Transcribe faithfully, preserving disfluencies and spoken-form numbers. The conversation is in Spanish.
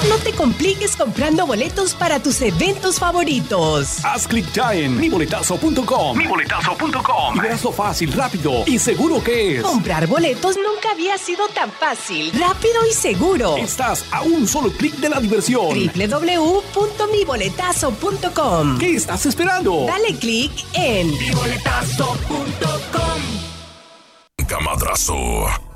No te compliques comprando boletos para tus eventos favoritos. Haz clic ya en mi boletazo punto com. mi boletazo punto com. Y verás lo fácil, rápido y seguro que es. Comprar boletos nunca había sido tan fácil, rápido y seguro. Estás a un solo clic de la diversión. doble u doble u doble u punto mi boletazo punto com. ¿Qué estás esperando? Dale clic en mi boletazo punto com. Camadrazo.